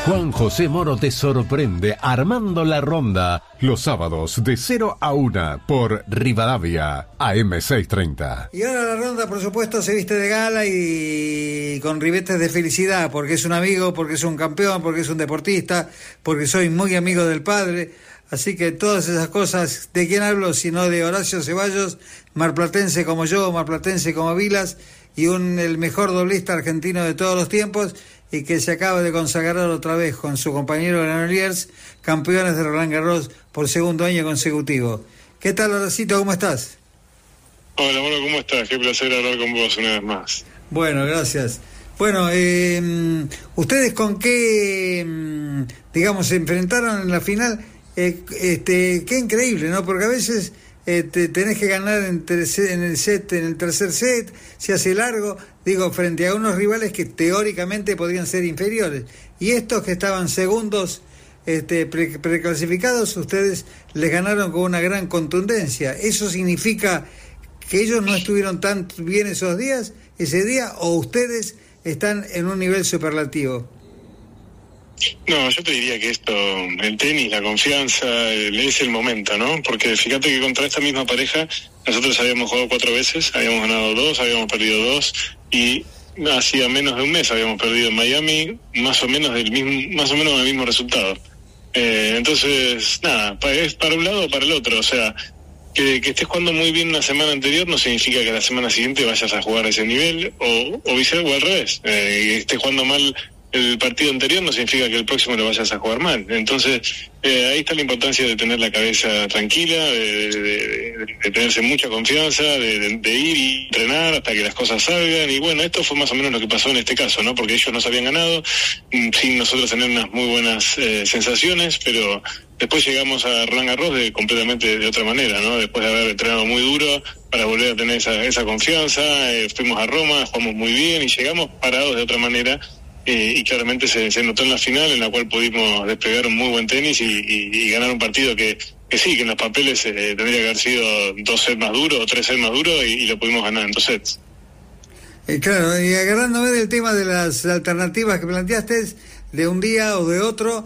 Juan José Moro te sorprende armando la ronda los sábados de 0 a 1 por Rivadavia AM630. Y ahora la ronda, por supuesto, se viste de gala y con ribetes de felicidad, porque es un amigo, porque es un campeón, porque es un deportista, porque soy muy amigo del padre. Así que todas esas cosas, ¿de quién hablo? Sino de Horacio Ceballos, marplatense como yo, marplatense como Vilas, y el mejor doblista argentino de todos los tiempos, y que se acaba de consagrar otra vez con su compañero Granollers, campeones de Roland Garros por segundo año consecutivo. ¿Qué tal, Horacito? ¿Cómo estás? Hola, Moro, ¿cómo estás? Qué placer hablar con vos una vez más. Bueno, gracias. Bueno, ¿ustedes con qué, digamos, se enfrentaron en la final? Qué increíble, ¿no? Porque a veces tenés que ganar en el tercer set, se hace largo, digo, frente a unos rivales que teóricamente podrían ser inferiores. Y estos que estaban segundos, preclasificados, ustedes les ganaron con una gran contundencia. ¿Eso significa que ellos no estuvieron tan bien ese día, o ustedes están en un nivel superlativo? No, yo te diría que el tenis, la confianza, es el momento, ¿no? Porque fíjate que contra esta misma pareja nosotros habíamos jugado 4 veces, habíamos ganado 2, habíamos perdido 2, y hacía menos de un mes habíamos perdido en Miami, más o menos con el mismo resultado. Entonces, nada, es para un lado o para el otro. O sea, que estés jugando muy bien la semana anterior no significa que la semana siguiente vayas a jugar a ese nivel, o viceversa, o al revés. Que estés jugando mal el partido anterior no significa que el próximo lo vayas a jugar mal. Entonces, ahí está la importancia de tener la cabeza tranquila, de tenerse mucha confianza, de ir y entrenar hasta que las cosas salgan. Y bueno, esto fue más o menos lo que pasó en este caso, ¿no? Porque ellos nos habían ganado sin nosotros tener unas muy buenas sensaciones, pero después llegamos a Roland Garros completamente de otra manera, ¿no? Después de haber entrenado muy duro para volver a tener esa confianza, fuimos a Roma, jugamos muy bien y llegamos parados de otra manera. Y claramente se notó en la final, en la cual pudimos desplegar un muy buen tenis y ganar un partido que sí, que en los papeles tendría que haber sido 2 sets más duros o 3 sets más duros, y lo pudimos ganar en 2 sets. Claro, y agarrándome del tema de las alternativas que planteaste, de un día o de otro,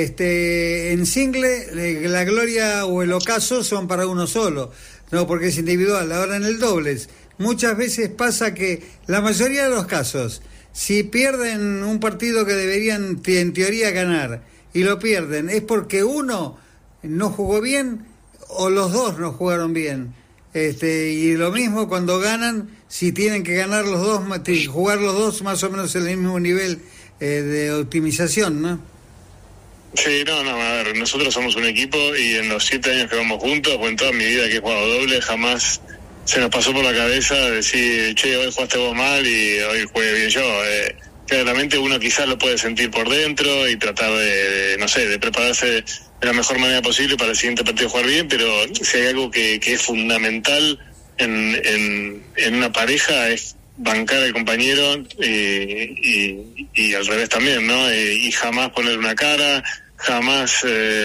en single la gloria o el ocaso son para uno solo, no, porque es individual. Ahora en el dobles muchas veces pasa que la mayoría de los casos, si pierden un partido que deberían en teoría ganar y lo pierden, es porque uno no jugó bien o los dos no jugaron bien. Y lo mismo cuando ganan, si tienen que ganar los dos, jugar los dos más o menos en el mismo nivel de optimización, ¿no? Sí, no, a ver, nosotros somos un equipo y en los 7 años que vamos juntos, o en toda mi vida que he jugado doble, jamás se nos pasó por la cabeza decir, che, hoy jugaste vos mal y hoy jugué bien yo. Claramente uno quizás lo puede sentir por dentro y tratar de prepararse de la mejor manera posible para el siguiente partido jugar bien, pero si hay algo que es fundamental en una pareja es bancar al compañero y al revés también, ¿no? Y jamás poner una cara, jamás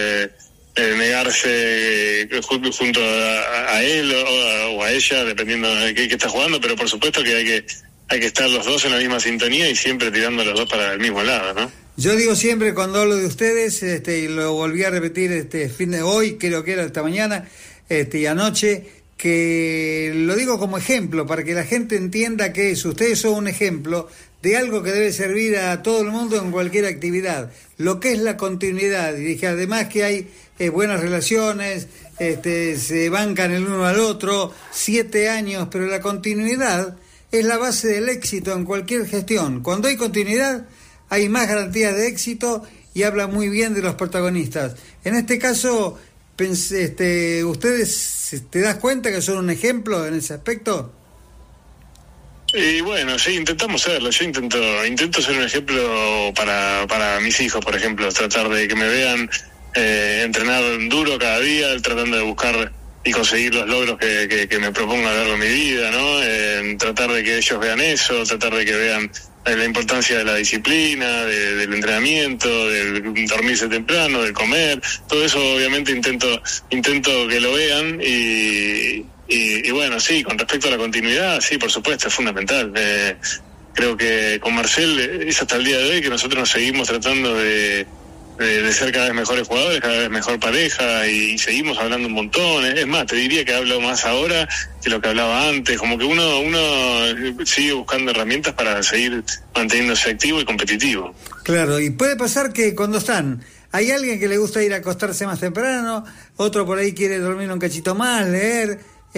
negarse junto a él o a ella, dependiendo de qué está jugando, pero por supuesto que hay que estar los dos en la misma sintonía y siempre tirando los dos para el mismo lado, ¿no? Yo digo siempre cuando hablo de ustedes, y lo volví a repetir hoy, creo que era esta mañana, y anoche, que lo digo como ejemplo para que la gente entienda que ustedes son un ejemplo de algo que debe servir a todo el mundo en cualquier actividad, lo que es la continuidad. Y dije además que hay buenas relaciones, se bancan el uno al otro, 7 años, pero la continuidad es la base del éxito en cualquier gestión. Cuando hay continuidad hay más garantías de éxito y habla muy bien de los protagonistas. En este caso, ¿ustedes te das cuenta que son un ejemplo en ese aspecto? Y bueno, sí, intentamos serlo. Yo intento ser un ejemplo para mis hijos, por ejemplo, tratar de que me vean entrenar duro cada día, tratando de buscar y conseguir los logros que me propongo a lo largo de mi vida, ¿no? Tratar de que ellos vean eso, tratar de que vean la importancia de la disciplina, del entrenamiento, del dormirse temprano, del comer, todo eso obviamente intento que lo vean y bueno, sí, con respecto a la continuidad, sí, por supuesto, es fundamental. creo que con Marcel es hasta el día de hoy que nosotros nos seguimos tratando de ser cada vez mejores jugadores, cada vez mejor pareja, y seguimos hablando un montón. Es más, te diría que hablo más ahora que lo que hablaba antes, como que uno sigue buscando herramientas para seguir manteniéndose activo y competitivo. Claro, y puede pasar que cuando hay alguien que le gusta ir a acostarse más temprano, otro por ahí quiere dormir un cachito más, leer,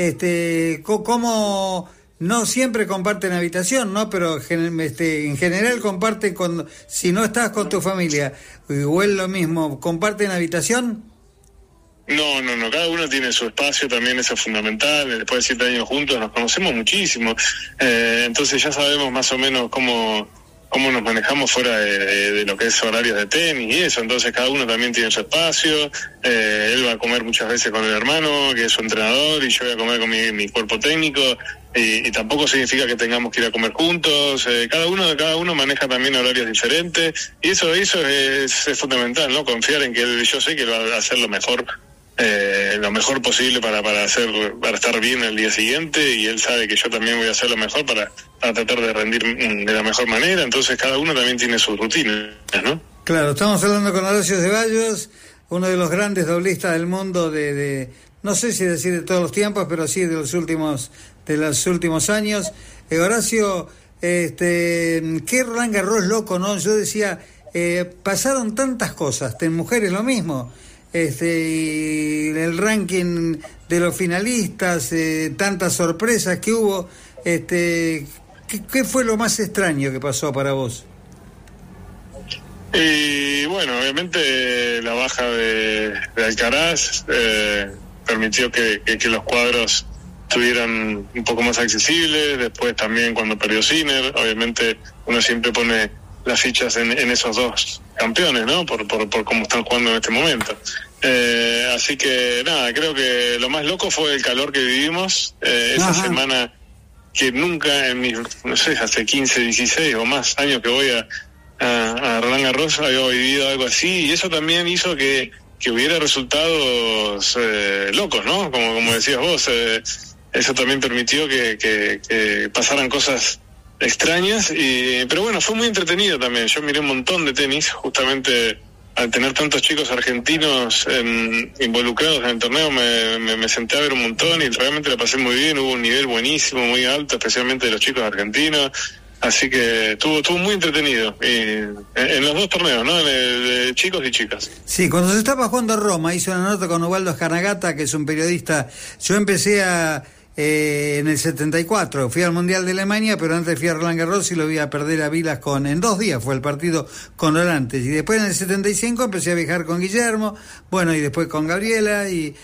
¿cómo? No siempre comparten habitación, ¿no? Pero en general comparten si no estás con tu familia, o es lo mismo, ¿comparten habitación? No, cada uno tiene su espacio, también eso es fundamental. Después de 7 años juntos nos conocemos muchísimo, entonces ya sabemos más o menos cómo nos manejamos fuera de lo que es horarios de tenis y eso. Entonces cada uno también tiene su espacio. Él va a comer muchas veces con el hermano, que es su entrenador, y yo voy a comer con mi cuerpo técnico, y tampoco significa que tengamos que ir a comer juntos. Cada uno maneja también horarios diferentes, y eso es fundamental, ¿no? Confiar en que yo sé que él va a hacer lo mejor posible para estar bien el día siguiente, y él sabe que yo también voy a hacer lo mejor para tratar de rendir de la mejor manera. Entonces cada uno también tiene sus rutinas, ¿no? Claro, estamos hablando con Horacio Ceballos, uno de los grandes doblistas del mundo de no sé si decir de todos los tiempos, pero sí de los últimos años. Horacio, qué Roland Garros loco, ¿no? Yo decía, pasaron tantas cosas, en mujeres lo mismo. Y el ranking de los finalistas, tantas sorpresas que hubo, ¿qué fue lo más extraño que pasó para vos? Y bueno, obviamente la baja de Alcaraz permitió que los cuadros estuvieran un poco más accesibles. Después también cuando perdió Sinner, obviamente uno siempre pone las fichas en esos dos campeones, ¿no? Por cómo están jugando en este momento. Así que nada, creo que lo más loco fue el calor que vivimos esa semana, que nunca en mis, no sé, hace 15, 16 o más años que voy a Roland Garros había vivido algo así, y eso también hizo que hubiera resultados locos, ¿no? Como decías vos, eso también permitió que pasaran cosas extrañas, pero bueno, fue muy entretenido también. Yo miré un montón de tenis, justamente al tener tantos chicos argentinos involucrados en el torneo, me senté a ver un montón y realmente la pasé muy bien. Hubo un nivel buenísimo, muy alto, especialmente de los chicos argentinos, así que estuvo muy entretenido, y en los dos torneos, ¿no? De chicos y chicas. Sí, cuando se estaba jugando a Roma, hice una nota con Ubaldo Hanagata, que es un periodista. Yo empecé en el 74, fui al Mundial de Alemania, pero antes fui a Roland Garros y lo vi a perder a Vilas en 2 días, fue el partido con Orantes, y después en el 75 empecé a viajar con Guillermo, bueno, y después con Gabriela, y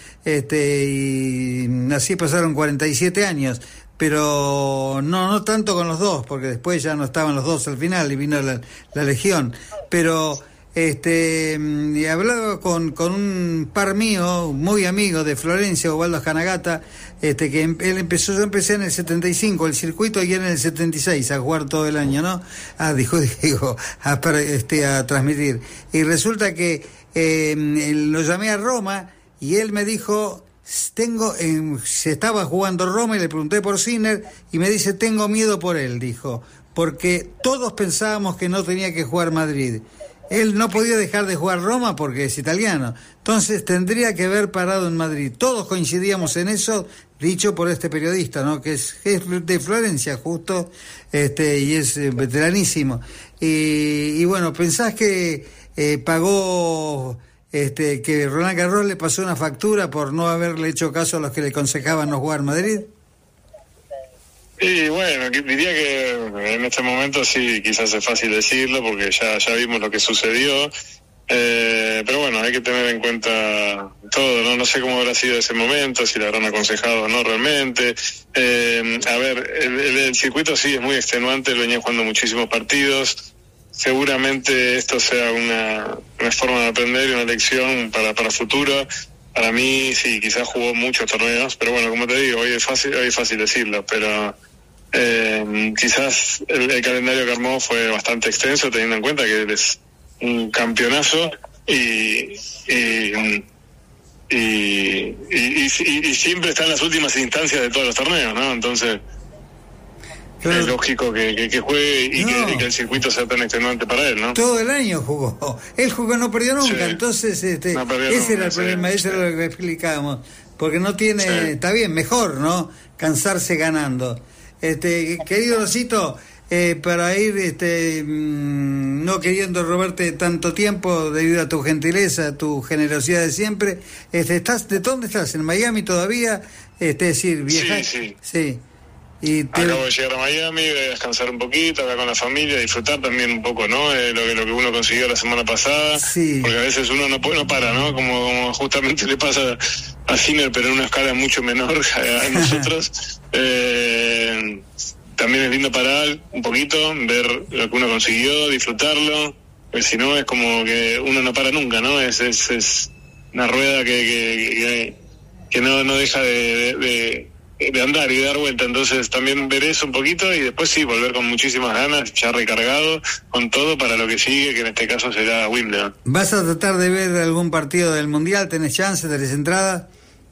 así pasaron 47 años, pero no tanto con los dos, porque después ya no estaban los dos al final y vino la Legión, pero y hablaba con un par mío, muy amigo de Florencia, Ubaldo Hanagata, que yo empecé en el 75 el circuito, y él en el 76 a jugar todo el año, ¿no? A transmitir. Y resulta que lo llamé a Roma y él me dijo, se estaba jugando Roma, y le pregunté por Sinner y me dice, tengo miedo por él, dijo, porque todos pensábamos que no tenía que jugar Madrid. Él no podía dejar de jugar Roma porque es italiano, entonces tendría que haber parado en Madrid. Todos coincidíamos en eso, dicho por este periodista, ¿no? Que es de Florencia justo, y es veteranísimo. Y bueno, ¿pensás que pagó, que Roland Garros le pasó una factura por no haberle hecho caso a los que le aconsejaban no jugar Madrid? Y bueno, diría que en este momento sí, quizás es fácil decirlo porque ya vimos lo que sucedió, pero bueno, hay que tener en cuenta todo, ¿no? No sé cómo habrá sido ese momento, si le habrán aconsejado o no realmente. A ver, el circuito sí es muy extenuante, lo venía jugando muchísimos partidos. Seguramente esto sea una forma de aprender y una lección para futuro. Para mí sí, quizás jugó muchos torneos, pero bueno, como te digo, hoy es fácil decirlo, pero quizás el calendario que armó fue bastante extenso, teniendo en cuenta que es un campeonazo y siempre está en las últimas instancias de todos los torneos, ¿no? Entonces es lógico que juegue y que el circuito sea tan extenuante para él, ¿no? Todo el año jugó. Él jugó, no perdió nunca, entonces ese era el problema, eso era lo que explicábamos. Porque no tiene, está bien, mejor, ¿no? Cansarse ganando. Querido Rosito, para ir no queriendo robarte tanto tiempo debido a tu gentileza, tu generosidad de siempre, ¿de dónde estás? ¿En Miami todavía? Es decir, viajar. Sí. Y acabo de llegar a Miami, voy a descansar un poquito, hablar con la familia, disfrutar también un poco, ¿no? Lo que uno consiguió la semana pasada, porque a veces uno no para, ¿no? Como justamente le pasa a Sinner, pero en una escala mucho menor a nosotros. También es lindo parar un poquito, ver lo que uno consiguió, disfrutarlo, pues si no es como que uno no para nunca, ¿no? Es una rueda que no deja de andar y de dar vuelta, entonces también ver eso un poquito y después sí, volver con muchísimas ganas, ya recargado con todo para lo que sigue, que en este caso será Wimbledon. ¿Vas a tratar de ver algún partido del Mundial? ¿Tenés chance? ¿Tenés entrada?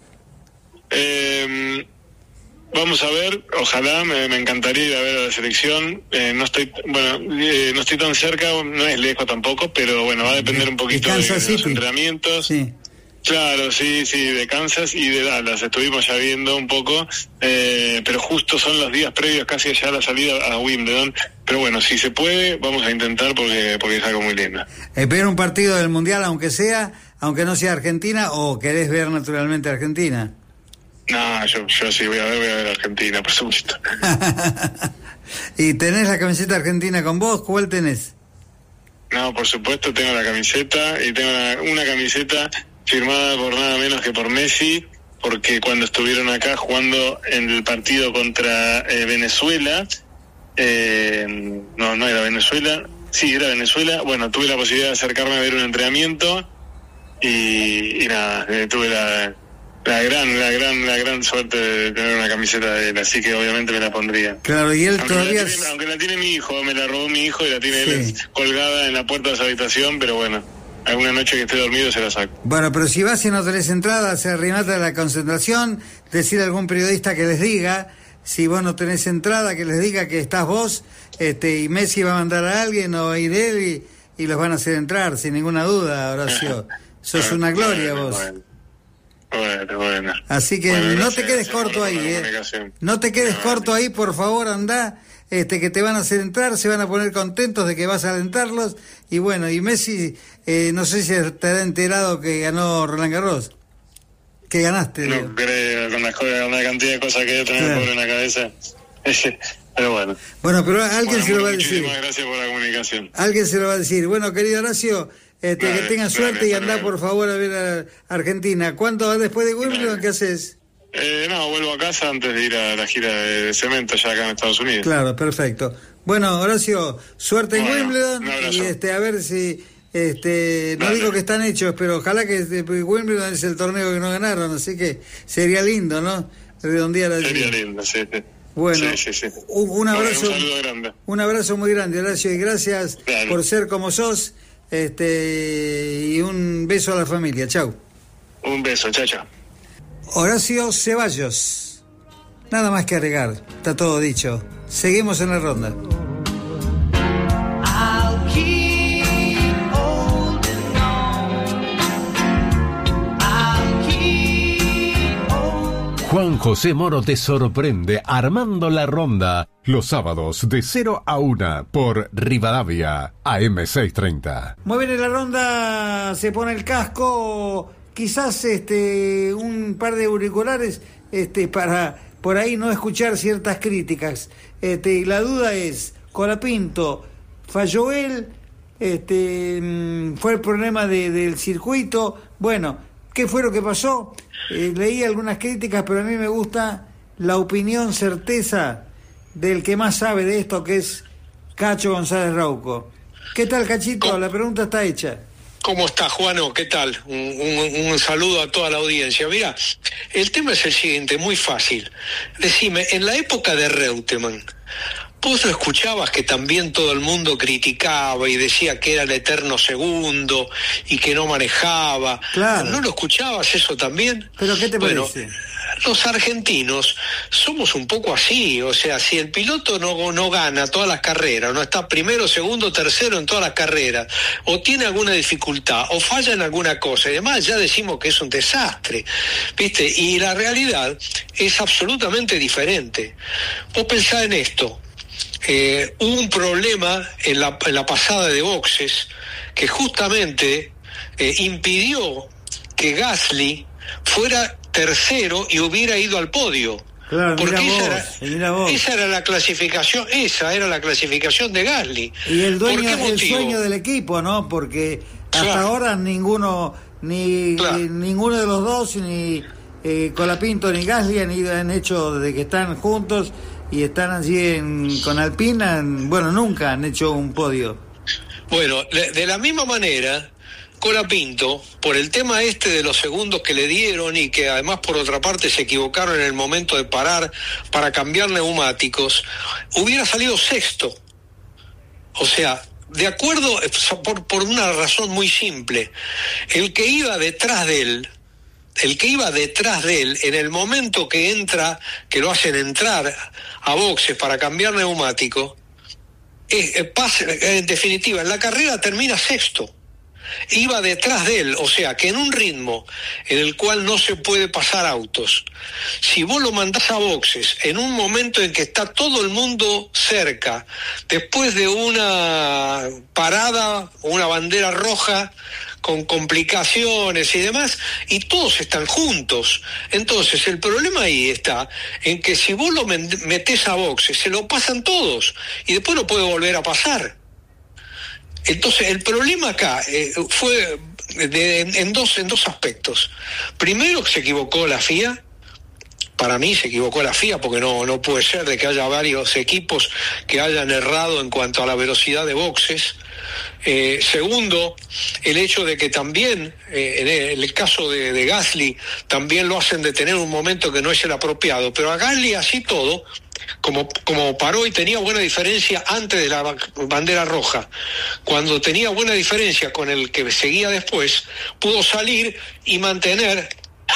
Vamos a ver, ojalá, me encantaría ir a ver a la selección, no estoy tan cerca, no es lejos tampoco, pero bueno, va a depender un poquito de los entrenamientos. Sí. Claro, sí, de Kansas y de Dallas, estuvimos ya viendo un poco, pero justo son los días previos casi allá a la salida a Wimbledon, pero bueno, si se puede, vamos a intentar porque es algo muy lindo. ¿Ver un partido del Mundial aunque no sea Argentina, o querés ver naturalmente Argentina? No, yo sí voy a ver Argentina, por supuesto. ¿Y tenés la camiseta argentina con vos? ¿Cuál tenés? No, por supuesto tengo la camiseta, y tengo una camiseta firmada por nada menos que por Messi, porque cuando estuvieron acá jugando en el partido contra Venezuela, no era Venezuela, sí, era Venezuela, bueno, tuve la posibilidad de acercarme a ver un entrenamiento y nada, tuve la gran suerte de tener una camiseta de él, así que obviamente me la pondría. Claro, y él aunque la tiene mi hijo, me la robó mi hijo y la tiene él colgada en la puerta de su habitación, pero bueno, alguna noche que esté dormido se la saco. Bueno, pero si vas y no tenés entrada, se arrimata la concentración, decir a algún periodista que les diga, si vos no tenés entrada, que les diga que estás vos, y Messi va a mandar a alguien o a ir él y los van a hacer entrar, sin ninguna duda, Horacio. Sos una gloria vos. Bueno. Así que no te quedes corto ahí, No te quedes corto ahí, por favor, andá, que te van a hacer entrar, se van a poner contentos de que vas a alentarlos, y bueno, y Messi, no sé si te has enterado que ganó Roland Garros, que ganaste. No creo, con la cantidad de cosas que yo tengo por en la cabeza, pero bueno. Bueno, pero alguien se lo va a decir. Muchísimas gracias por la comunicación. Alguien se lo va a decir. Bueno, querido Horacio, que tengas suerte y andá por favor a ver a Argentina. ¿Cuánto va después de Wimbledon? ¿Qué haces? Vuelvo a casa antes de ir a la gira de cemento ya acá en Estados Unidos. Claro, perfecto. Bueno, Horacio, suerte en Wimbledon y a ver si no digo que están hechos, pero ojalá que Wimbledon es el torneo que no ganaron, así que sería lindo, ¿no? Redondear allí. Sería lindo, sí. Bueno, sí. Un abrazo, un saludo grande. Un abrazo muy grande, Horacio, y gracias por ser como sos. Y un beso a la familia, chau. Un beso, chao. Horacio Ceballos, nada más que agregar, está todo dicho. Seguimos en la ronda. Juan José Moro te sorprende armando la ronda los sábados de 0 a 1 por Rivadavia AM630. Muy bien, en la ronda se pone el casco, quizás un par de auriculares para por ahí no escuchar ciertas críticas. Y la duda es, Colapinto, falló él, fue el problema del circuito, bueno, ¿qué fue lo que pasó? Leí algunas críticas, pero a mí me gusta la opinión certeza del que más sabe de esto, que es Cacho González Rauco. ¿Qué tal, Cachito? La pregunta está hecha. ¿Cómo está, Juano? ¿Qué tal? Un saludo a toda la audiencia. Mira, el tema es el siguiente, muy fácil. Decime, en la época de Reutemann, ¿vos no escuchabas que también todo el mundo criticaba y decía que era el eterno segundo y que no manejaba? Claro. ¿No lo escuchabas eso también? ¿Pero qué te parece? los argentinos somos un poco así, o sea, si el piloto no gana todas las carreras, no está primero, segundo, tercero en todas las carreras, o tiene alguna dificultad, o falla en alguna cosa, y además ya decimos que es un desastre, ¿viste? Y la realidad es absolutamente diferente. Vos pensá en esto, hubo un problema en la pasada de boxes que justamente impidió que Gasly fuera tercero y hubiera ido al podio. Claro, porque esa era la clasificación de Gasly. Y el sueño del equipo, ¿no? Porque hasta ahora ninguno de los dos, ni Colapinto ni Gasly han hecho, desde que están juntos y están allí con Alpine, nunca han hecho un podio. Bueno, de la misma manera, Colapinto, por el tema de los segundos que le dieron y que además por otra parte se equivocaron en el momento de parar para cambiar neumáticos, hubiera salido sexto. O sea, de acuerdo, por una razón muy simple, el que iba detrás de él, en el momento que lo hacen entrar a boxes para cambiar neumático, en definitiva, en la carrera termina sexto. Iba detrás de él, o sea que en un ritmo en el cual no se puede pasar autos, si vos lo mandás a boxes en un momento en que está todo el mundo cerca, después de una parada, una bandera roja con complicaciones y demás, y todos están juntos, entonces el problema ahí está en que si vos lo metés a boxes, se lo pasan todos y después no puede volver a pasar. Entonces el problema acá fue en dos aspectos. Primero, se equivocó la FIA. Para mí se equivocó la FIA, porque no puede ser de que haya varios equipos que hayan errado en cuanto a la velocidad de boxes. Segundo, el hecho de que también en el caso de Gasly también lo hacen detener un momento que no es el apropiado, pero a Gasly así todo, como paró y tenía buena diferencia antes de la bandera roja, cuando tenía buena diferencia con el que seguía después, pudo salir y mantener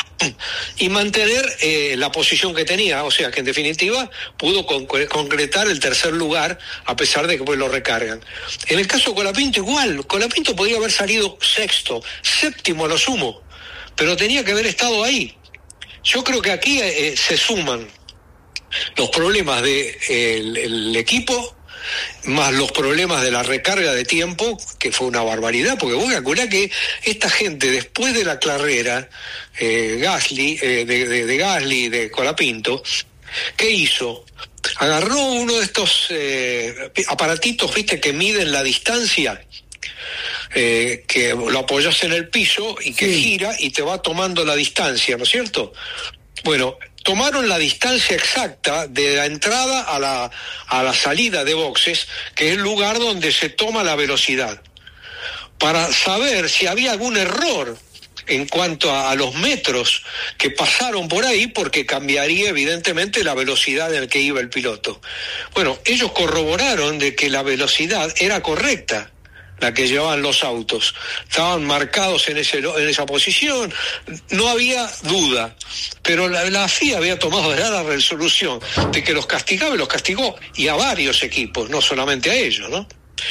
la posición que tenía, o sea que en definitiva pudo concretar el tercer lugar a pesar de que pues lo recargan. En el caso de Colapinto igual, Colapinto podría haber salido sexto, séptimo a lo sumo, pero tenía que haber estado ahí. Yo creo que aquí se suman los problemas del equipo, más los problemas de la recarga de tiempo, que fue una barbaridad, porque vos calculás que esta gente después de la carrera, Gasly, de Gasly, de Colapinto, ¿qué hizo? Agarró uno de estos aparatitos, viste, que miden la distancia, que lo apoyas en el piso y que gira y te va tomando la distancia, ¿no es cierto? Bueno, tomaron la distancia exacta de la entrada a la salida de boxes, que es el lugar donde se toma la velocidad, para saber si había algún error en cuanto a los metros que pasaron por ahí, porque cambiaría evidentemente la velocidad en la que iba el piloto. Bueno, ellos corroboraron de que la velocidad era correcta, la que llevaban los autos, estaban marcados en esa posición, no había duda, pero la FIA había tomado ya la resolución de que los castigaba, y los castigó, y a varios equipos, no solamente a ellos, ¿no?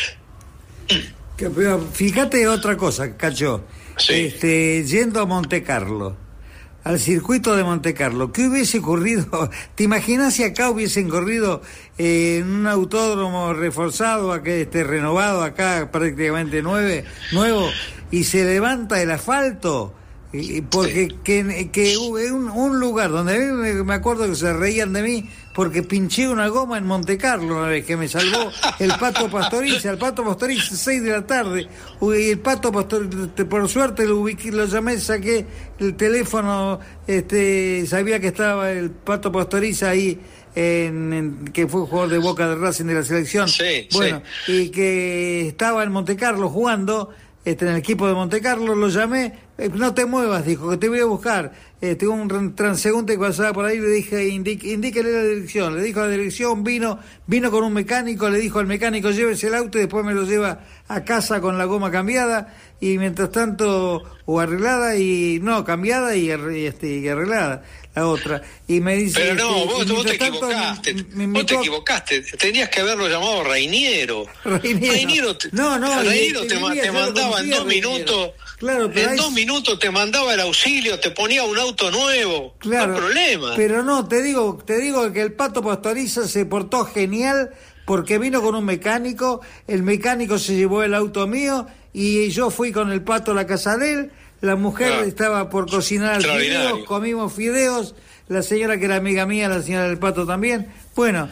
Fíjate otra cosa, Cacho. Sí. Yendo a Monte Carlo, al circuito de Monte Carlo, ¿qué hubiese ocurrido? ¿Te imaginas si acá hubiesen corrido en un autódromo reforzado, renovado, acá prácticamente nuevo, y se levanta el asfalto? Porque que un lugar donde a mí me acuerdo que se reían de mí porque pinché una goma en Monte Carlo una vez, que me salvó el Pato Pastoriza, 6 de la tarde, y el Pato Pastoriza, por suerte lo ubiqué, lo llamé, saqué el teléfono, sabía que estaba el Pato Pastoriza ahí, que fue jugador de Boca, de Racing, de la selección, y que estaba en Monte Carlo jugando, en el equipo de Monte Carlo, lo llamé, no te muevas, dijo, que te voy a buscar. Tengo un transeúnte que pasaba por ahí, le dije, indíquele la dirección. Le dijo la dirección, vino con un mecánico, le dijo al mecánico, llévese el auto y después me lo lleva a casa con la goma cambiada, y mientras tanto, o arreglada, cambiada y arreglada. la otra. Y me dice... Pero no, vos te equivocaste. Vos te equivocaste. Tenías que haberlo llamado Reiniero. Reiniero te mandaba en 2 minutos. Claro, pero en 2 minutos te mandaba el auxilio, te ponía un auto nuevo. Claro, no hay problema. Pero no, te digo que el Pato Pastoriza se portó genial porque vino con un mecánico, el mecánico se llevó el auto mío y yo fui con el Pato a la casa de él, la mujer estaba por cocinar fideos, comimos fideos, la señora que era amiga mía, la señora del Pato también, bueno...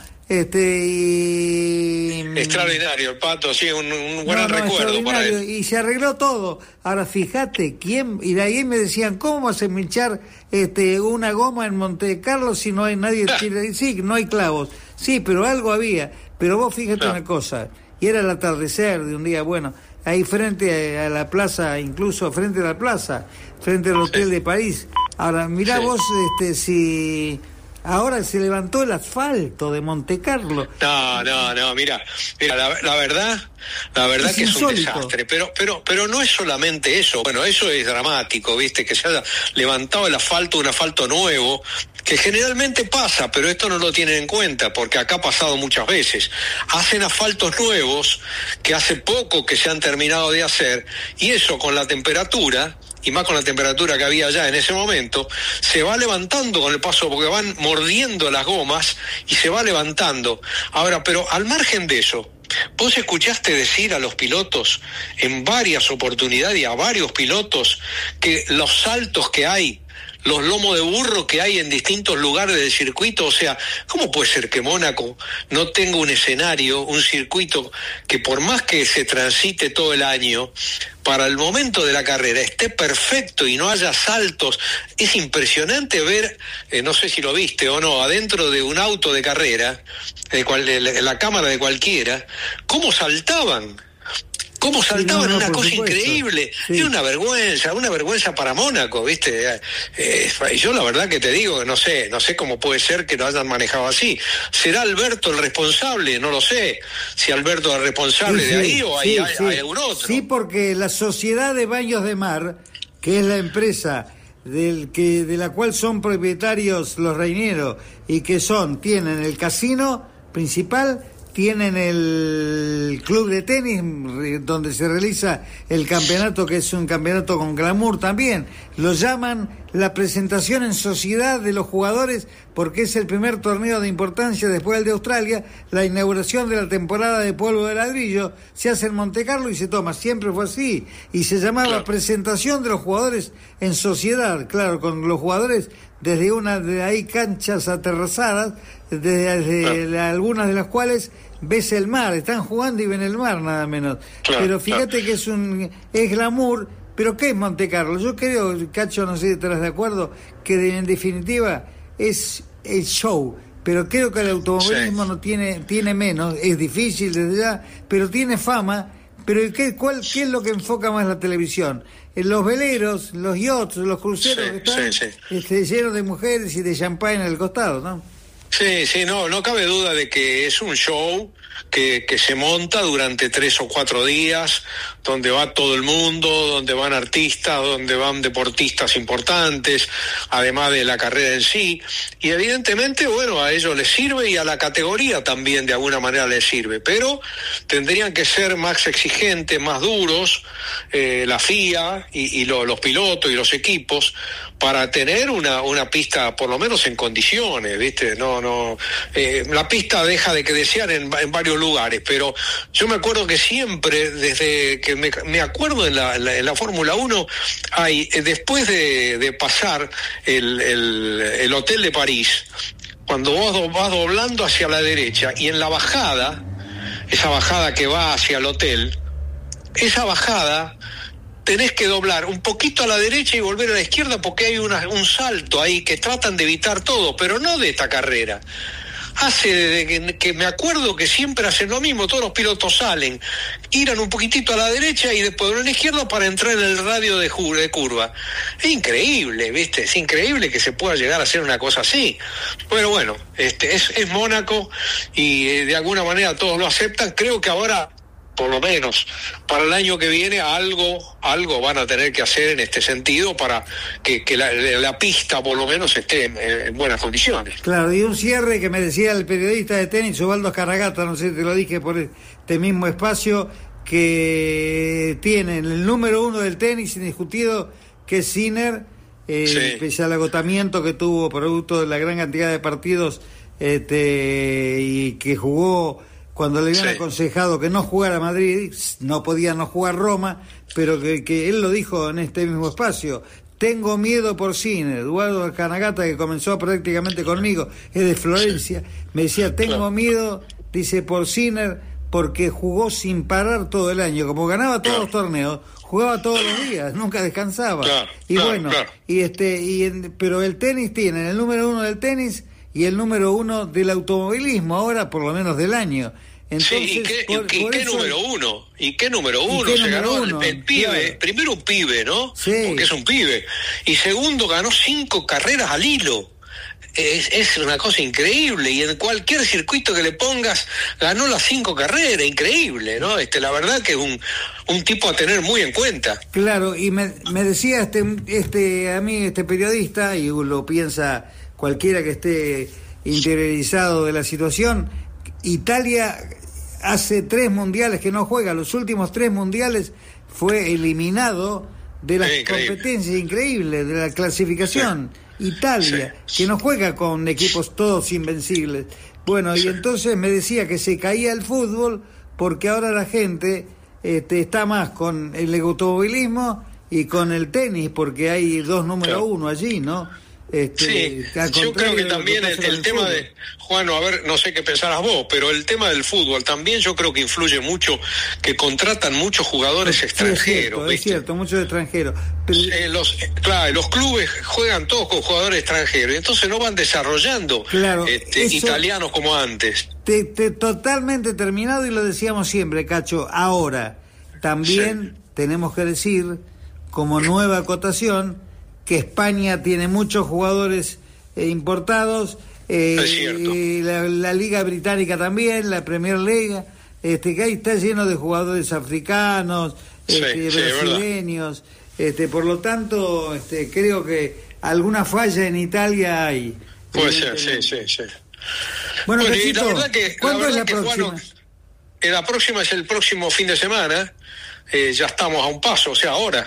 Extraordinario, el Pato, sí, un gran recuerdo para él. Y se arregló todo. Ahora, fíjate, y de ahí me decían, ¿cómo vas a hinchar una goma en Monte Carlo si no hay nadie? Sí, no hay clavos. Sí, pero algo había. Pero vos fíjate una cosa, y era el atardecer de un día, bueno, ahí frente a la plaza, incluso frente a la plaza, frente al Hotel de París. Ahora, mirá vos, si... Ahora se levantó el asfalto de Monte Carlo. No, mira, la verdad que es un desastre, pero no es solamente eso. Bueno, eso es dramático, viste, que se haya levantado el asfalto, un asfalto nuevo, que generalmente pasa, pero esto no lo tienen en cuenta, porque acá ha pasado muchas veces. Hacen asfaltos nuevos que hace poco que se han terminado de hacer, y eso con la temperatura, y más con la temperatura que había ya en ese momento, se va levantando con el paso, porque van mordiendo las gomas y se va levantando. Ahora, pero al margen de eso, ¿vos escuchaste decir a los pilotos en varias oportunidades y a varios pilotos que los saltos que hay, los lomos de burro que hay en distintos lugares del circuito? O sea, ¿cómo puede ser que Mónaco no tenga un escenario, un circuito que por más que se transite todo el año, para el momento de la carrera esté perfecto y no haya saltos? Es impresionante ver, no sé si lo viste o no, adentro de un auto de carrera, de la cámara de cualquiera, cómo saltaban. Una cosa increíble. Sí. Es una vergüenza para Mónaco, ¿viste? Yo la verdad que te digo que no sé cómo puede ser que lo hayan manejado así. ¿Será Alberto el responsable? No lo sé. Si Alberto es el responsable de ahí o hay algún otro. Sí, porque la Sociedad de Baños de Mar, que es la empresa de la cual son propietarios los Reiniero y que tienen el casino principal, tienen el club de tenis donde se realiza el campeonato, que es un campeonato con glamour también. Lo llaman la presentación en sociedad de los jugadores porque es el primer torneo de importancia después del de Australia. La inauguración de la temporada de polvo de ladrillo se hace en Monte Carlo y se toma, siempre fue así, y se llamaba presentación de los jugadores en sociedad, claro, con los jugadores desde una de ahí canchas aterrazadas, desde algunas de las cuales ves el mar, están jugando y ven el mar nada menos. Pero fíjate que es glamour. Pero ¿qué es Monte Carlo? Yo creo, Cacho, no sé si estarás de acuerdo, que en definitiva es el show. Pero creo que el automovilismo no tiene menos, es difícil desde ya, pero tiene fama. Pero ¿qué es lo que enfoca más la televisión? Los veleros, los yachts, los cruceros que están llenos de mujeres y de champán al costado, ¿no? Sí, no cabe duda de que es un show que se monta durante 3 o 4 días, donde va todo el mundo, donde van artistas, donde van deportistas importantes, además de la carrera en sí, y evidentemente, bueno, a ellos les sirve y a la categoría también de alguna manera les sirve, pero tendrían que ser más exigentes, más duros, la FIA y los pilotos y los equipos, para tener una pista por lo menos en condiciones, ¿viste? La pista deja de que desear en varios lugares, pero yo me acuerdo que siempre, desde que me acuerdo en la Fórmula 1, hay, después de pasar el Hotel de París, cuando vos vas doblando hacia la derecha, y en la bajada, esa bajada que va hacia el hotel, esa bajada tenés que doblar un poquito a la derecha y volver a la izquierda, porque hay un salto ahí que tratan de evitar todo, pero no de esta carrera. Hace desde que me acuerdo que siempre hacen lo mismo, todos los pilotos salen, giran un poquitito a la derecha y después a la izquierda para entrar en el radio de curva. Es increíble, ¿viste? Es increíble que se pueda llegar a hacer una cosa así. Pero bueno, es Mónaco y de alguna manera todos lo aceptan. Creo que ahora por lo menos para el año que viene algo van a tener que hacer en este sentido para que la pista por lo menos esté en buenas condiciones. Claro, y un cierre que me decía el periodista de tenis Ubaldo Carragata, no sé si te lo dije por este mismo espacio, que tienen el número 1 del tenis indiscutido, que es Sinner, pese al agotamiento que tuvo producto de la gran cantidad de partidos y que jugó cuando le habían aconsejado que no jugara Madrid, no podía no jugar Roma, pero que él lo dijo en este mismo espacio: tengo miedo por Sinner. Eduardo Canagata, que comenzó prácticamente conmigo, es de Florencia, me decía, tengo miedo, dice, por Sinner, porque jugó sin parar todo el año, como ganaba todos los torneos, jugaba todos los días, nunca descansaba. Pero el tenis tiene el número 1 del tenis y el número 1 del automovilismo, ahora por lo menos del año. Entonces, ¿y qué número 1? ¿Y qué número 1? Se ganó el pibe, claro. Primero un pibe, ¿no? Sí. Porque es un pibe. Y segundo, ganó 5 carreras al hilo. Es una cosa increíble, y en cualquier circuito que le pongas ganó las 5 carreras, increíble, ¿no? La verdad que es un tipo a tener muy en cuenta. Claro, y me decía a mí este periodista, y lo piensa cualquiera que esté interiorizado de la situación, Italia hace 3 mundiales que no juega, los últimos 3 mundiales fue eliminado de las competencias increíbles, de la clasificación. Italia, que no juega con equipos todos invencibles. Bueno, y entonces me decía que se caía el fútbol porque ahora la gente está más con el automovilismo y con el tenis, porque hay 2 número 1 allí, ¿no? Yo creo que también el tema de, Juan, a ver, no sé qué pensarás vos, pero el tema del fútbol también yo creo que influye mucho, que contratan muchos extranjeros. Es cierto, muchos extranjeros. Pero... los clubes juegan todos con jugadores extranjeros, entonces no van desarrollando italianos como antes. Totalmente terminado, y lo decíamos siempre, Cacho. Ahora, también tenemos que decir, como nueva acotación, que España tiene muchos jugadores importados, la Liga Británica también, la Premier League, que ahí está lleno de jugadores africanos, brasileños, por lo tanto, creo que alguna falla en Italia hay. Puede ser, sí. Bueno, Cachito, y la verdad que, ¿cuándo es la próxima? Bueno, la próxima es el próximo fin de semana, ya estamos a un paso, o sea, ahora.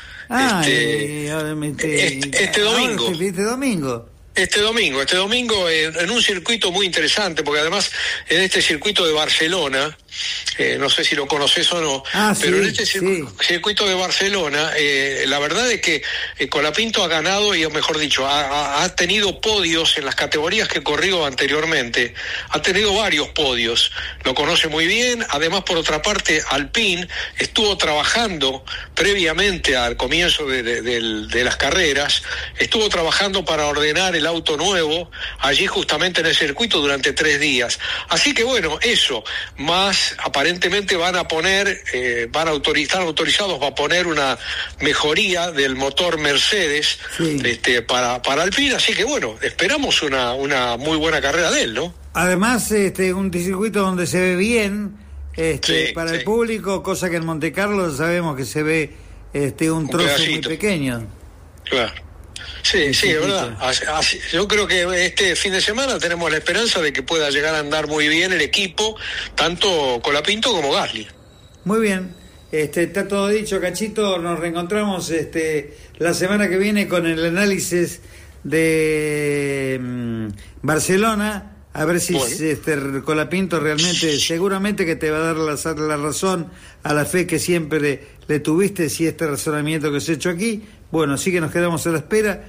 Este domingo. Este domingo en un circuito muy interesante, porque además en este circuito de Barcelona, no sé si lo conoces o no, pero en este circuito de Barcelona, la verdad es que Colapinto ha ganado, y mejor dicho, ha tenido podios en las categorías que corrió anteriormente, ha tenido varios podios, lo conoce muy bien. Además, por otra parte, Alpine estuvo trabajando previamente al comienzo de las carreras, estuvo trabajando para ordenar el auto nuevo allí justamente en el circuito durante 3 días. Así que bueno, eso, más aparentemente van a poner, están autorizados a poner una mejoría del motor Mercedes para Alpine, así que bueno, esperamos una muy buena carrera de él, ¿no? Además, un circuito donde se ve bien para el público, cosa que en Montecarlo sabemos que se ve un trozo muy pequeño. Claro. Sí, es verdad. Yo creo que este fin de semana tenemos la esperanza de que pueda llegar a andar muy bien el equipo, tanto Colapinto como Gasly. Muy bien, está todo dicho, Cachito. Nos reencontramos la semana que viene con el análisis de Barcelona, a ver si Colapinto realmente, seguramente que te va a dar la razón a la fe que siempre le tuviste, si este razonamiento que se ha hecho aquí. Bueno, sí que nos quedamos a la espera,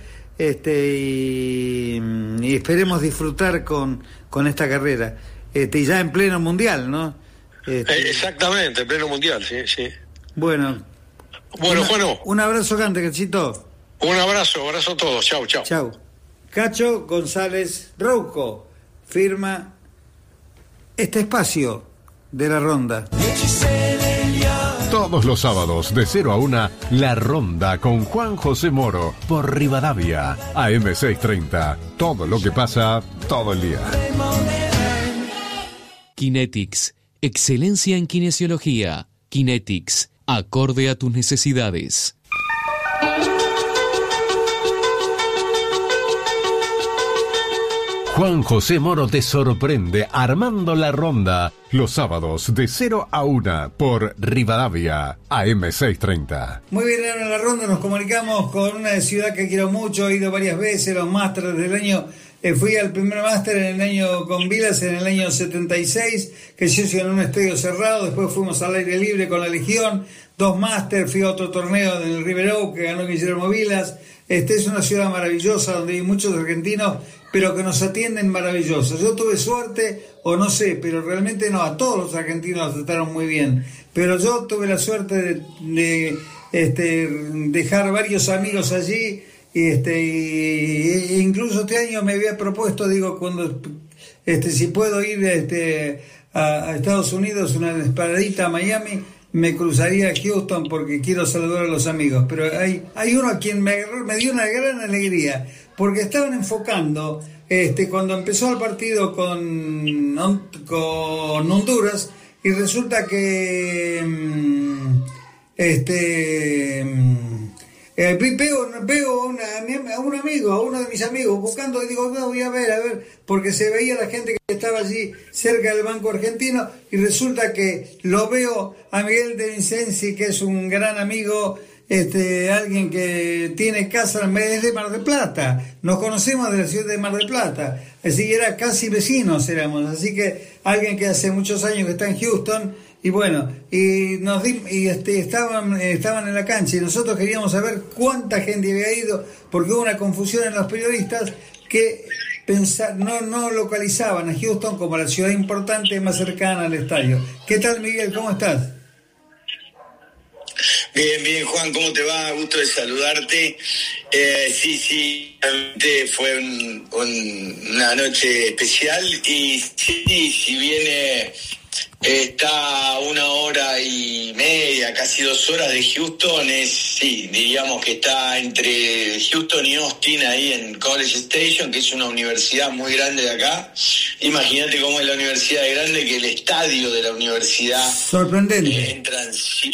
y esperemos disfrutar con esta carrera, y ya en pleno mundial, ¿no? Exactamente, en pleno mundial, sí. Bueno, Juano. Un abrazo grande, Cachito. Un abrazo a todos, chau. Cacho González Rouco firma este espacio de la ronda. Todos los sábados de 0 a 1, La Ronda con Juan José Moro por Rivadavia, AM630. Todo lo que pasa todo el día. Kinetics, Excelencia en kinesiología. Kinetics. Acorde a tus necesidades. Juan José Moro te sorprende armando la ronda los sábados de 0 a 1 por Rivadavia, AM630. Muy bien, ahora en la ronda nos comunicamos con una ciudad que quiero mucho, he ido varias veces, los másteres del año. Fui al primer máster en el año con Vilas en el año 76, que se hizo en un estadio cerrado. Después fuimos al aire libre con la Legión, 2 máster, fui a otro torneo en el River Oak que ganó Guillermo Vilas. Es una ciudad maravillosa donde hay muchos argentinos, pero que nos atienden maravillosos. Yo tuve suerte, o no sé, pero realmente no, a todos los argentinos nos trataron muy bien. Pero yo tuve la suerte de dejar varios amigos allí. Y incluso este año me había propuesto, digo, cuando si puedo ir a Estados Unidos, una paradita a Miami, me cruzaría a Houston porque quiero saludar a los amigos. Pero hay uno a quien me dio una gran alegría, porque estaban enfocando cuando empezó el partido con Honduras, y resulta que veo a un amigo, a uno de mis amigos, buscando, y digo, no, voy a ver, porque se veía la gente que estaba allí cerca del Banco Argentino, y resulta que lo veo a Miguel de Vincenzi, que es un gran amigo, alguien que tiene casa, es de Mar del Plata, nos conocemos de la ciudad de Mar del Plata, así que era casi vecinos éramos, así que alguien que hace muchos años que está en Houston. Y bueno, estaban en la cancha, y nosotros queríamos saber cuánta gente había ido, porque hubo una confusión en los periodistas que no localizaban a Houston como la ciudad importante más cercana al estadio. ¿Qué tal, Miguel? ¿Cómo estás? Bien, Juan, ¿cómo te va? Gusto de saludarte. Sí, realmente fue una noche especial, y sí, si viene... Está 1 hora y media, casi 2 horas de Houston, diríamos que está entre Houston y Austin, ahí en College Station, que es una universidad muy grande de acá. Imagínate cómo es la universidad de grande, que el estadio de la universidad... Sorprendente. Entran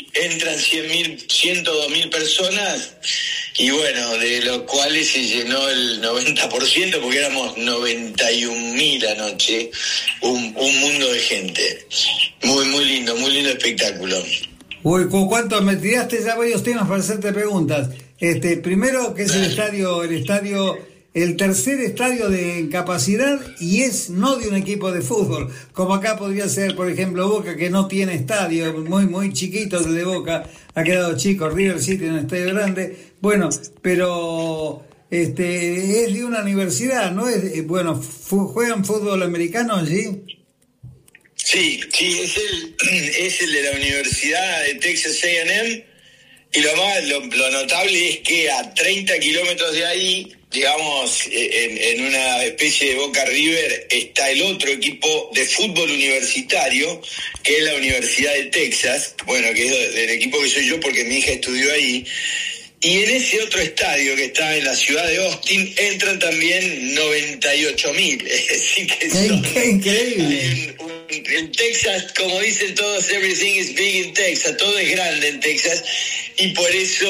102.000 personas, y bueno, de los cuales se llenó el 90%, porque éramos 91.000 anoche, un mundo de gente. Muy lindo espectáculo. Uy, ¿cuánto me tiraste ya varios temas para hacerte preguntas? Primero, ¿qué es el estadio? El tercer estadio de capacidad, y es no de un equipo de fútbol, como acá podría ser, por ejemplo, Boca, que no tiene estadio, muy chiquito el de Boca, ha quedado chico. River City en un estadio grande, bueno, pero es de una universidad, ¿no? ¿Juegan fútbol americano allí? Sí, es el de la Universidad de Texas A&M, y lo notable es que a 30 kilómetros de ahí, digamos, en una especie de Boca River, está el otro equipo de fútbol universitario, que es la Universidad de Texas, bueno, que es del equipo que soy yo porque mi hija estudió ahí. Y en ese otro estadio que está en la ciudad de Austin entran también 98.000. Así que ¡Qué increíble! En Texas, como dicen todos, everything is big in Texas, todo es grande en Texas, y por eso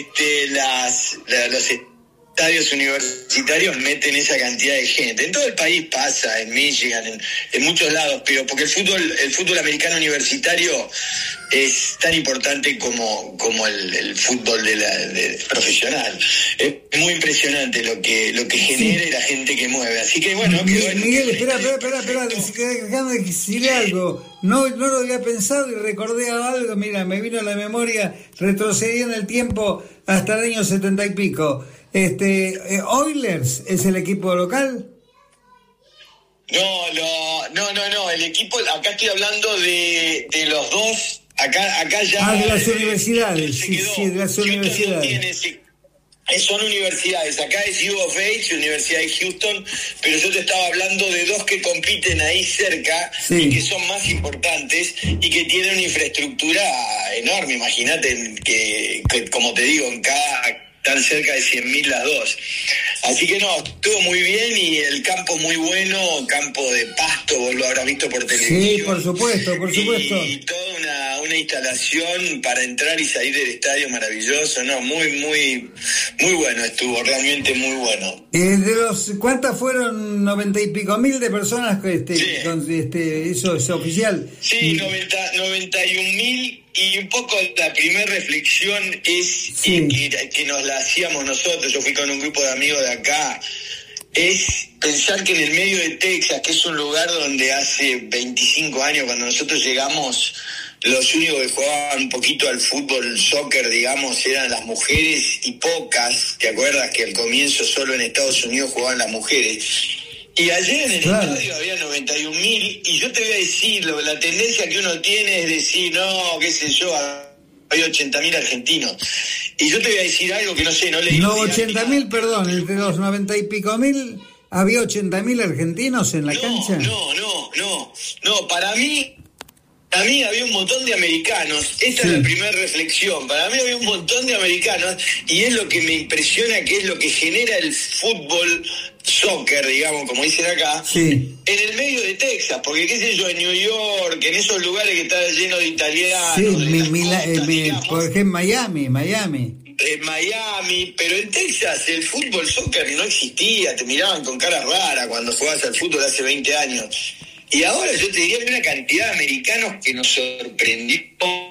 los estadios universitarios meten esa cantidad de gente. En todo el país pasa, en Michigan, en muchos lados, pero porque el fútbol americano universitario es tan importante como el fútbol de profesional. Es muy impresionante lo que genera y la gente que mueve. Así que bueno, Miguel, espera, déjame decirle algo. No lo había pensado y recordé algo. Mira, me vino a la memoria, retrocedí en el tiempo hasta el año 70 y pico. ¿Oilers es el equipo local? No, el equipo, acá estoy hablando de los dos, acá ya... de las universidades, sí, de las universidades. Son universidades, acá es U of H, Universidad de Houston, pero yo te estaba hablando de dos que compiten ahí cerca, sí, y que son más importantes y que tienen una infraestructura enorme. Imagínate que como te digo, en cada... están cerca de 100.000 las dos. Así que no, estuvo muy bien y el campo muy bueno, campo de pasto, vos lo habrás visto por televisión. Sí, por supuesto. Y toda una instalación para entrar y salir del estadio maravilloso, no, muy bueno estuvo, realmente muy bueno. ¿Cuántas fueron? 90 y pico mil de personas eso es oficial. Sí, 91.000. Y un poco la primera reflexión es que nos la hacíamos nosotros, yo fui con un grupo de amigos de acá, es pensar que en el medio de Texas, que es un lugar donde hace 25 años cuando nosotros llegamos, los únicos que jugaban un poquito al fútbol, soccer, digamos, eran las mujeres y pocas, ¿te acuerdas que al comienzo solo en Estados Unidos jugaban las mujeres? Y ayer en el estadio había 91.000 y yo te voy a decir, la tendencia que uno tiene es decir, no, qué sé yo, hay 80.000 argentinos. Y yo te voy a decir algo que no sé, no leí. No, 80.000, perdón, entre los 90 y pico mil, ¿había 80.000 argentinos en la cancha? No, para mí había un montón de americanos. Esta es la primera reflexión. Para mí había un montón de americanos y es lo que me impresiona, que es lo que genera el fútbol, soccer, digamos, como dicen acá, en el medio de Texas, porque qué sé yo, en New York, en esos lugares que está lleno de italianos, por ejemplo, Miami. En Miami, pero en Texas el fútbol, soccer no existía, te miraban con cara rara cuando jugabas al fútbol hace 20 años. Y ahora yo te diría que hay una cantidad de americanos que nos sorprendió,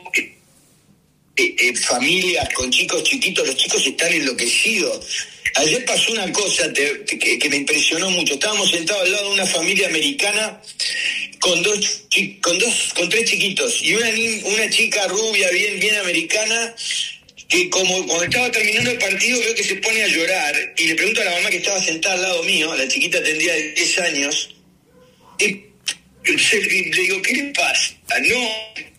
familias con chicos chiquitos, los chicos están enloquecidos. Ayer pasó una cosa que me impresionó mucho. Estábamos sentados al lado de una familia americana con tres chiquitos y una chica rubia bien americana que como cuando estaba terminando el partido veo que se pone a llorar y le pregunto a la mamá que estaba sentada al lado mío, la chiquita tendría 10 años, y le digo, ¿qué le pasa? No,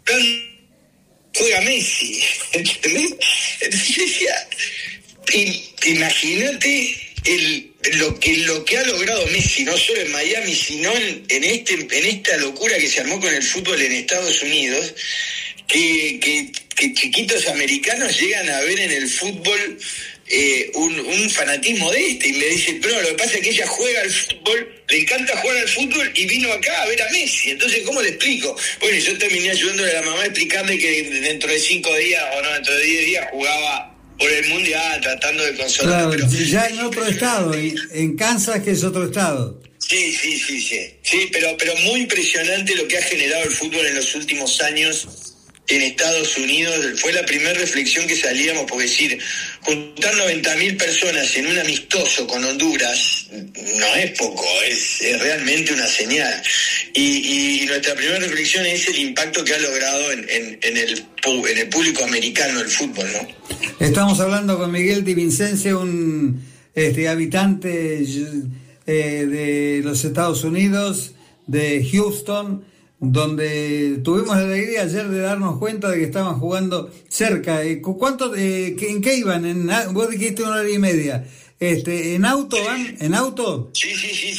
juega Messi, ¿entendés? Entonces yo decía, imagínate lo que ha logrado Messi, no solo en Miami, sino en esta locura que se armó con el fútbol en Estados Unidos, que chiquitos americanos llegan a ver en el fútbol un fanatismo de y me dice, pero lo que pasa es que ella juega al fútbol, le encanta jugar al fútbol y vino acá a ver a Messi, entonces ¿cómo le explico? Bueno, yo terminé ayudándole a la mamá a explicarle que dentro de 5 días o no, dentro de 10 días jugaba por el mundial, tratando de consolar. Claro, pero ya en otro estado, en Kansas, que es otro estado. Sí, pero muy impresionante lo que ha generado el fútbol en los últimos años en Estados Unidos. Fue la primera reflexión que salíamos, porque decir, juntar 90.000 personas en un amistoso con Honduras no es poco, es realmente una señal. Y nuestra primera reflexión es el impacto que ha logrado en el público americano el fútbol, ¿no? Estamos hablando con Miguel Di Vincencio, un habitante de los Estados Unidos, de Houston, donde tuvimos la alegría ayer de darnos cuenta de que estaban jugando cerca. ¿En qué iban? Vos dijiste 1 hora y media. ¿En auto van? ¿En auto? Sí,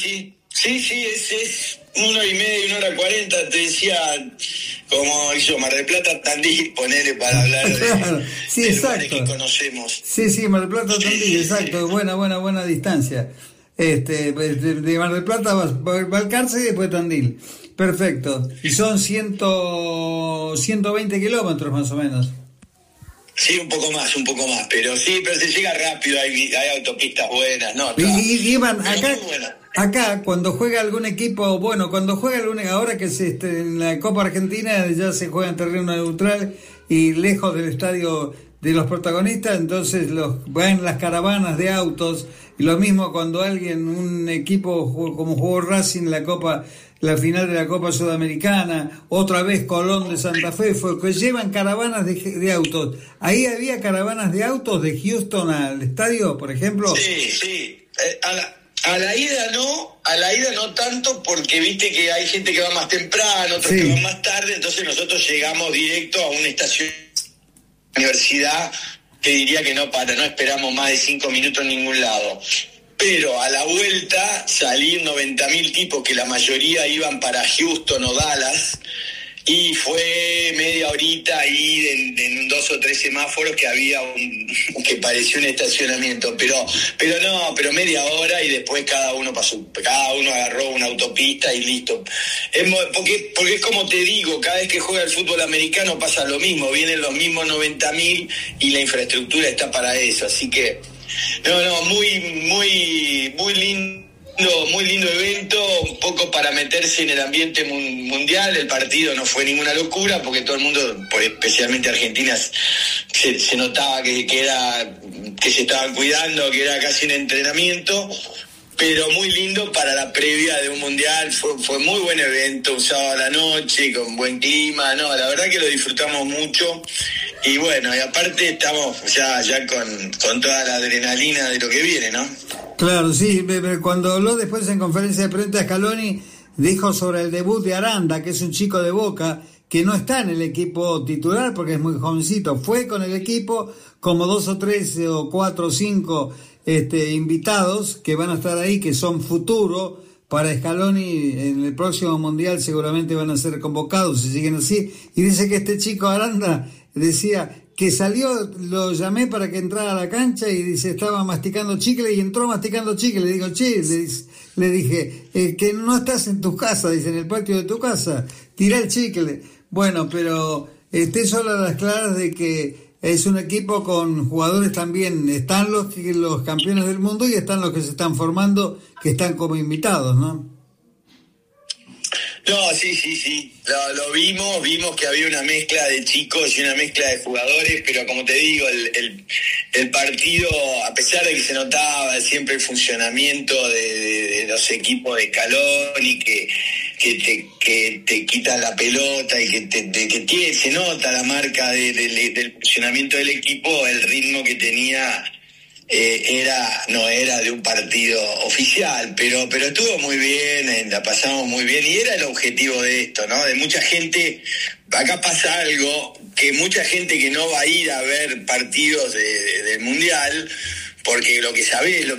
es 1 hora y media y 1 hora 40, te decía, como hizo Mar del Plata, Tandil, ponele para hablar claro, sí, de exacto. lugares que conocemos. Sí, Mar del Plata, Tandil, exacto, buena distancia. De Mar del Plata va al Cárcel y después Tandil. Perfecto. Y son 120 kilómetros más o menos. Sí, un poco más, pero se llega rápido, hay autopistas buenas, ¿no? Y Iván, acá cuando juega algún equipo, ahora que en la Copa Argentina ya se juega en terreno neutral y lejos del estadio de los protagonistas, entonces van las caravanas de autos, y lo mismo cuando un equipo como jugó Racing la final de la Copa Sudamericana, otra vez Colón de Santa Fe, que llevan caravanas de autos. ¿Ahí había caravanas de autos de Houston al estadio, por ejemplo? Sí. A la ida no tanto, porque viste que hay gente que va más temprano, otros que van más tarde, entonces nosotros llegamos directo a una estación de universidad que diría que no esperamos más de 5 minutos en ningún lado. Pero a la vuelta salí 90.000 tipos, que la mayoría iban para Houston o Dallas, Y fue media horita ahí en 2 o 3 semáforos que había que parecía un estacionamiento, pero media hora y después cada uno agarró una autopista y listo. Porque es como te digo, cada vez que juega el fútbol americano pasa lo mismo, vienen los mismos 90.000 y la infraestructura está para eso, así que muy lindo. Muy lindo evento, un poco para meterse en el ambiente mundial. El partido no fue ninguna locura porque todo el mundo, especialmente Argentina, se notaba que se estaban cuidando, que era casi un entrenamiento, pero muy lindo para la previa de un mundial. Fue muy buen evento, un sábado a la noche, con buen clima, la verdad que lo disfrutamos mucho. Y bueno, y aparte estamos ya con toda la adrenalina de lo que viene, ¿no? Claro, sí, cuando habló después en conferencia de prensa, Scaloni dijo sobre el debut de Aranda, que es un chico de Boca, que no está en el equipo titular porque es muy jovencito, fue con el equipo como 2 o 3 o 4 o 5 invitados que van a estar ahí, que son futuro para Scaloni en el próximo Mundial, seguramente van a ser convocados si siguen así, y dice que este chico Aranda decía que salió, lo llamé para que entrara a la cancha y dice, estaba masticando chicle y entró masticando chicle. Le digo, le dije, que no estás en tu casa, dice, en el patio de tu casa, tirá el chicle. Bueno, pero son las claras de que es un equipo con jugadores también, están los campeones del mundo y están los que se están formando, que están como invitados, ¿no? No, sí. Lo vimos que había una mezcla de chicos y una mezcla de jugadores, pero como te digo, el partido, a pesar de que se notaba siempre el funcionamiento de los equipos de Scaloni, que te quitan la pelota y que se nota la marca del funcionamiento del equipo, el ritmo que tenía no era de un partido oficial, pero estuvo muy bien, la pasamos muy bien y era el objetivo de esto, ¿no? De mucha gente. Acá pasa algo, que mucha gente que no va a ir a ver partidos del Mundial, porque lo que sabés,